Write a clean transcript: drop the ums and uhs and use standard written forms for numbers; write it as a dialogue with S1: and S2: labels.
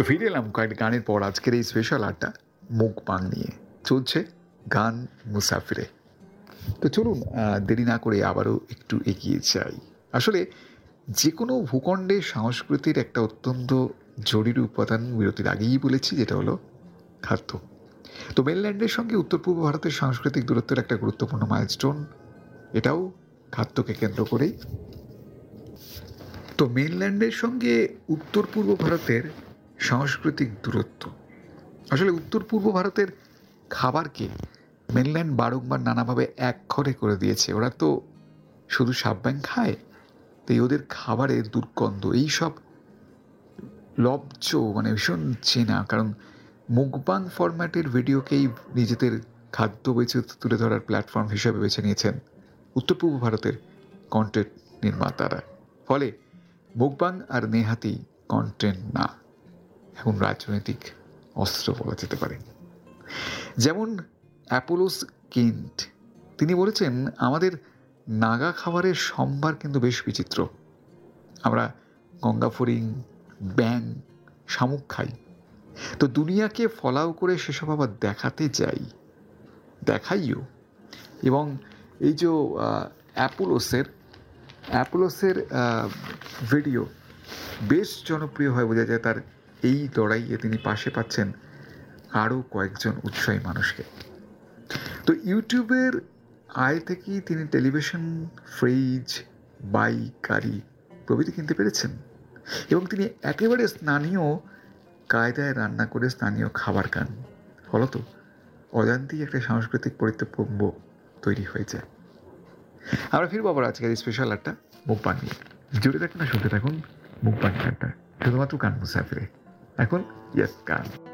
S1: তো ফিরে এলাম কয়েকটা গানের পর আজকের এই স্পেশাল আড্ডা মুখবাং নিয়ে চলছে গান মুসাফিরে। তো চলুন দেরি না করে আবারও একটু এগিয়ে যাই। আসলে যে কোনো ভূখণ্ডের সংস্কৃতির একটা অত্যন্ত জরুরি উপাদান বিরতির আগেই বলেছি, যেটা হলো খাদ্য। তো মেনল্যান্ডের সঙ্গে উত্তর পূর্ব ভারতের সাংস্কৃতিক দূরত্বের একটা গুরুত্বপূর্ণ মাইলস্টোন, এটাও খাদ্যকে কেন্দ্র করেই। তো মেনল্যান্ডের সঙ্গে উত্তর পূর্ব ভারতের সাংস্কৃতিক দূরত্ব, আসলে উত্তর পূর্ব ভারতের খাবারকে মেনল্যান্ড বারংবার নানাভাবে একঘরে করে দিয়েছে। ওরা তো শুধু সাবব্যাং খায়, তাই ওদের খাবারের দুর্গন্ধ এইসব লব্জ মানে ভীষণ চেনা, কারণ মুকবাং ফরম্যাটের ভিডিওকেই নিজেদের খাদ্য বৈচিত্র্য তুলে ধরার প্ল্যাটফর্ম হিসেবে বেছে নিয়েছেন উত্তর পূর্ব ভারতের কন্টেন্ট নির্মাতারা। ফলে মুকবাং আর নেহাতি কন্টেন্ট না, এখন রাজনৈতিক অস্ত্র বলা যেতে পারে। যেমন অ্যাপোলোস কেন্ট, তিনি বলেছেন আমাদের নাগা খাবারের সম্ভার কিন্তু বেশ বিচিত্র। আমরা গঙ্গা ফড়িং, ব্যাং, শামুক খাই, তো দুনিয়াকে ফলাও করে সেসব আবার দেখাতে যাই, দেখাইও। এবং এই যে অ্যাপোলোসের ভিডিও বেশ জনপ্রিয় হয়, বোঝা যায় তার এই লড়াইয়ে তিনি পাশে পাচ্ছেন আরও কয়েকজন উৎসাহী মানুষকে। তো ইউটিউবের আয় থেকেই তিনি টেলিভিশন, ফ্রিজ, বাইক, গাড়ি প্রভৃতি কিনতে পেরেছেন, এবং তিনি একেবারে স্থানীয় কায়দায় রান্না করে স্থানীয় খাবার খান। ফলত অজান্তেই একটা সাংস্কৃতিক পরিত্যক্ত তৈরি হয়ে যায়। আমরা ফিরবো আবার আজকের স্পেশাল একটা মুখবাং নিয়ে। জুড়ে থাকুন, শুনতে থাকুন মুখবাং আড্ডা, শুধুমাত্র গান মুসাফিরে। এখন ইয়েস গান।